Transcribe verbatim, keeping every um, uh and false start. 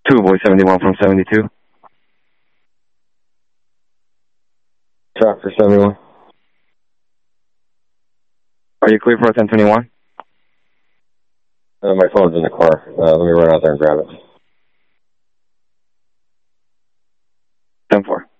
two, avoid seventy-one from seventy-two. Track for seventy-one. Are you clear for a ten twenty-one? Uh, my phone's in the car. Uh, let me run out there and grab it. ten four.